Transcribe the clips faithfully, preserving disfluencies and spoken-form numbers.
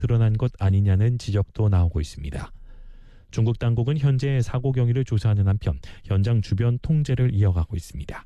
드러난 것 아니냐는 지적도 나오고 있습니다. 중국 당국은 현재 사고 경위를 조사하는 한편 현장 주변 통제를 이어가고 있습니다.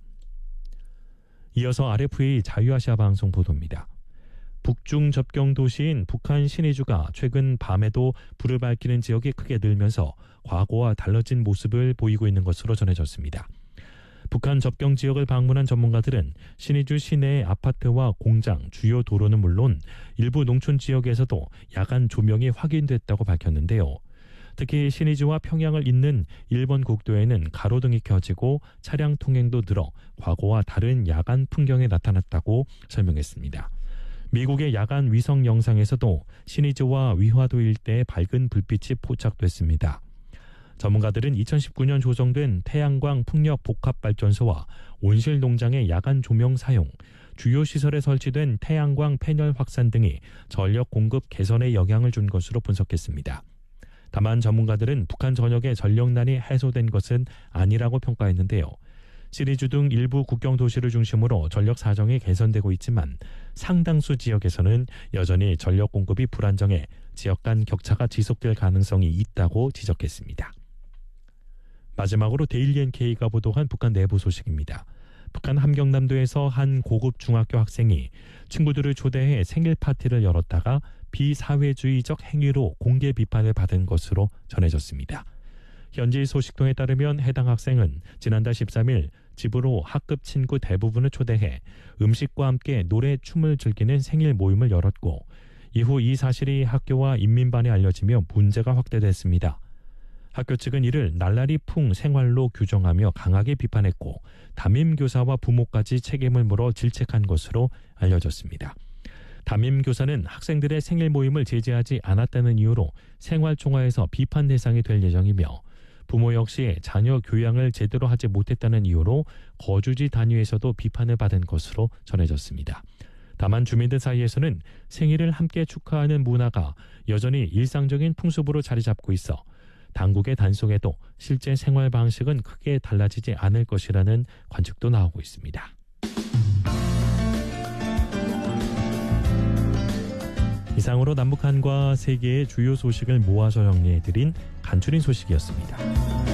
이어서 알에프에이 자유아시아 방송 보도입니다. 북중 접경 도시인 북한 신의주가 최근 밤에도 불을 밝히는 지역이 크게 늘면서 과거와 달라진 모습을 보이고 있는 것으로 전해졌습니다. 북한 접경 지역을 방문한 전문가들은 신의주 시내의 아파트와 공장, 주요 도로는 물론 일부 농촌 지역에서도 야간 조명이 확인됐다고 밝혔는데요. 특히 신의주와 평양을 잇는 일본 국도에는 가로등이 켜지고 차량 통행도 늘어 과거와 다른 야간 풍경이 나타났다고 설명했습니다. 미국의 야간 위성 영상에서도 신의주와 위화도 일대에 밝은 불빛이 포착됐습니다. 전문가들은 이천십구 년 조성된 태양광 풍력 복합발전소와 온실 농장의 야간 조명 사용, 주요 시설에 설치된 태양광 패널 확산 등이 전력 공급 개선에 영향을 준 것으로 분석했습니다. 다만 전문가들은 북한 전역의 전력난이 해소된 것은 아니라고 평가했는데요. 신의주 등 일부 국경 도시를 중심으로 전력 사정이 개선되고 있지만 상당수 지역에서는 여전히 전력 공급이 불안정해 지역 간 격차가 지속될 가능성이 있다고 지적했습니다. 마지막으로 데일리 엔케이가 보도한 북한 내부 소식입니다. 북한 함경남도에서 한 고급 중학교 학생이 친구들을 초대해 생일 파티를 열었다가 비사회주의적 행위로 공개 비판을 받은 것으로 전해졌습니다. 현지 소식통에 따르면 해당 학생은 지난달 십삼 일 집으로 학급 친구 대부분을 초대해 음식과 함께 노래, 춤을 즐기는 생일 모임을 열었고 이후 이 사실이 학교와 인민반에 알려지며 문제가 확대됐습니다. 학교 측은 이를 날라리 풍 생활로 규정하며 강하게 비판했고 담임교사와 부모까지 책임을 물어 질책한 것으로 알려졌습니다. 담임교사는 학생들의 생일 모임을 제재하지 않았다는 이유로 생활총화에서 비판 대상이 될 예정이며 부모 역시 자녀 교양을 제대로 하지 못했다는 이유로 거주지 단위에서도 비판을 받은 것으로 전해졌습니다. 다만 주민들 사이에서는 생일을 함께 축하하는 문화가 여전히 일상적인 풍습으로 자리 잡고 있어 당국의 단속에도 실제 생활 방식은 크게 달라지지 않을 것이라는 관측도 나오고 있습니다. 이상으로 남북한과 세계의 주요 소식을 모아서 정리해드린 간추린 소식이었습니다.